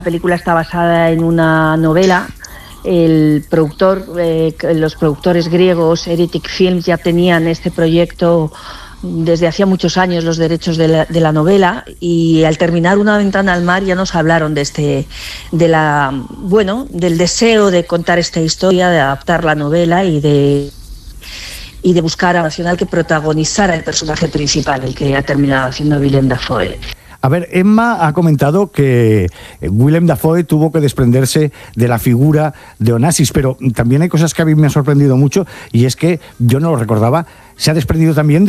La película está basada en una novela. El productor, los productores griegos, Heretic Films, ya tenían este proyecto desde hacía muchos años, los derechos de la novela, y al terminar Una ventana al mar ya nos hablaron del deseo de contar esta historia, de adaptar la novela y de buscar a Nacional que protagonizara el personaje principal, el que ha terminado haciendo Willem Dafoe. A ver, Emma ha comentado que Willem Dafoe tuvo que desprenderse de la figura de Onassis, pero también hay cosas que a mí me han sorprendido mucho, y es que yo no lo recordaba, se ha desprendido también